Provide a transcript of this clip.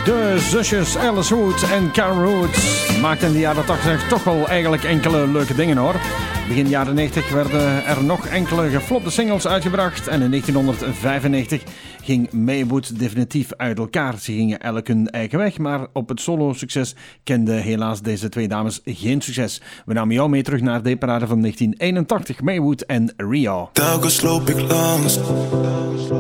De zusjes Alice Hood en Karen Rhodes maakten in de jaren 80 toch wel eigenlijk enkele leuke dingen hoor. Begin jaren 90 werden er nog enkele geflopte singles uitgebracht en in 1995 ging Maywood definitief uit elkaar. Ze gingen elk hun eigen weg, maar op het solo-succes kenden helaas deze twee dames geen succes. We namen jou mee terug naar de parade van 1981, Maywood en Rio. Telkens loop ik langs